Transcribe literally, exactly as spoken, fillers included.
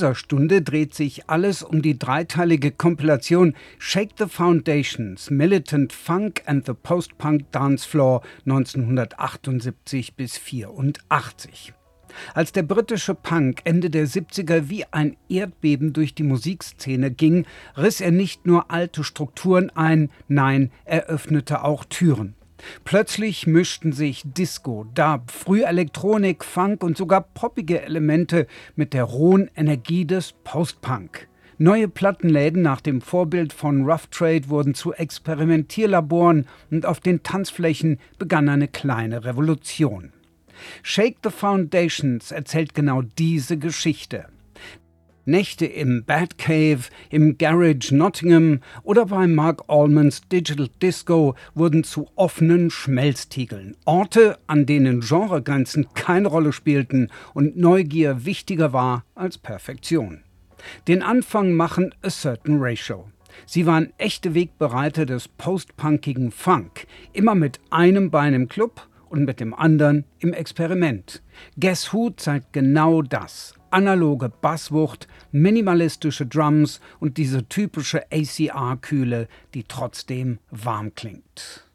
dieser Stunde dreht sich alles um die dreiteilige Kompilation Shake the Foundations, Militant Funk and the Post-Punk Dance Floor neunzehnhundertachtundsiebzig bis vierundachtzig. Als der britische Punk Ende der siebziger wie ein Erdbeben durch die Musikszene ging, riss er nicht nur alte Strukturen ein, nein, er öffnete auch Türen. Plötzlich mischten sich Disco, Dub, Frühelektronik, Funk und sogar poppige Elemente mit der rohen Energie des Post-Punk. Neue Plattenläden nach dem Vorbild von Rough Trade wurden zu Experimentierlaboren und auf den Tanzflächen begann eine kleine Revolution. Shake the Foundations erzählt genau diese Geschichte. Nächte im Batcave, im Garage Nottingham oder bei Mark Almonds Digital Disco wurden zu offenen Schmelztiegeln. Orte, an denen Genregrenzen keine Rolle spielten und Neugier wichtiger war als Perfektion. Den Anfang machen A Certain Ratio. Sie waren echte Wegbereiter des postpunkigen Funk, immer mit einem Bein im Club und mit dem anderen im Experiment. Guess Who zeigt genau das. Analoge Basswucht, minimalistische Drums und diese typische A C R-Kühle, die trotzdem warm klingt.